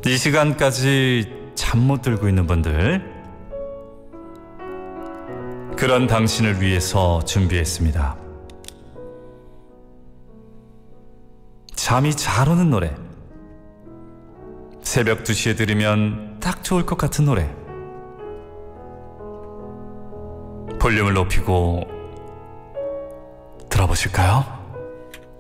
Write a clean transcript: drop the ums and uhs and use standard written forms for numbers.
이 시간까지 잠 못 들고 있는 분들, 그런 당신을 위해서 준비했습니다. 잠이 잘 오는 노래, 새벽 2시에 들으면 딱 좋을 것 같은 노래. 볼륨을 높이고 들어보실까요?